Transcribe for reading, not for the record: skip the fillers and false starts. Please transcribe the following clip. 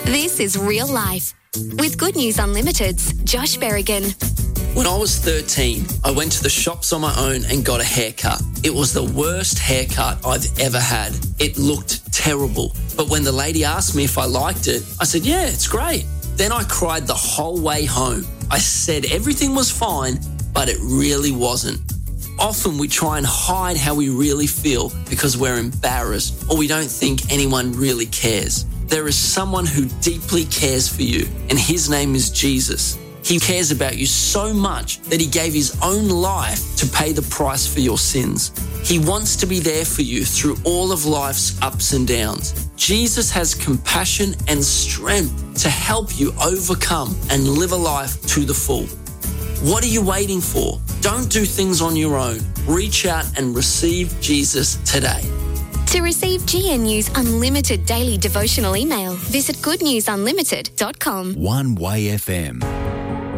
This is Real Life with Good News Unlimited's Josh Berrigan. When I was 13, I went to the shops on my own and got a haircut. It was the worst haircut I've ever had. It looked terrible. But when the lady asked me if I liked it, I said, yeah, it's great. Then I cried the whole way home. I said everything was fine, but it really wasn't. Often we try and hide how we really feel because we're embarrassed or we don't think anyone really cares. There is someone who deeply cares for you, and his name is Jesus. He cares about you so much that he gave his own life to pay the price for your sins. He wants to be there for you through all of life's ups and downs. Jesus has compassion and strength to help you overcome and live a life to the full. What are you waiting for? Don't do things on your own. Reach out and receive Jesus today. To receive GNU's unlimited daily devotional email, visit goodnewsunlimited.com. One Way FM.